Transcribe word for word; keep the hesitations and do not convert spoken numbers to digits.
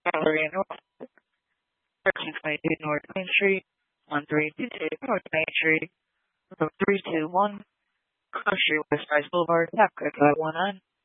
Gallery in North, thirteen twenty-two North Main Street, one three two two North Main Street, room three two one, Country West Price Boulevard, Tapco five one nine.